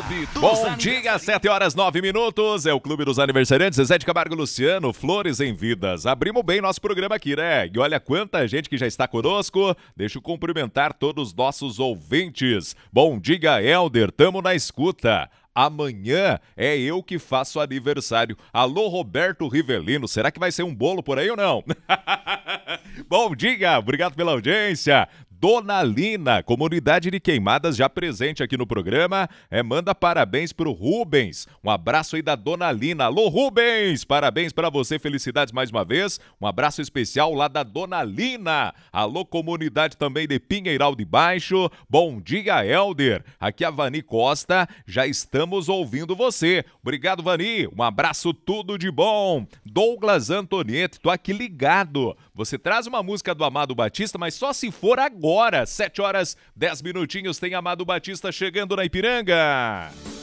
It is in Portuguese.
Bom dia, 7 horas 9 minutos. É o Clube dos Aniversariantes. Zezé de Camargo e Luciano, Flores em Vidas. Abrimos bem nosso programa aqui, né? E olha quanta gente que já está conosco. Deixa eu cumprimentar todos os nossos ouvintes. Bom dia, Helder. Tamo na escuta. Amanhã é eu que faço aniversário. Alô, Roberto Rivelino. Será que vai ser um bolo por aí ou não? Bom dia, obrigado pela audiência. Dona Lina, comunidade de Queimadas já presente aqui no programa, manda parabéns pro Rubens, um abraço aí da Dona Lina. Alô Rubens, parabéns pra você, felicidades mais uma vez, um abraço especial lá da Dona Lina. Alô comunidade também de Pinheiral de Baixo, bom dia Helder, aqui é a Vani Costa, já estamos ouvindo você, obrigado Vani, um abraço, tudo de bom. Douglas Antonietti, tô aqui ligado, você traz uma música do Amado Batista, mas só se for agora. 7 horas, 10 minutinhos, tem Amado Batista chegando na Ipiranga.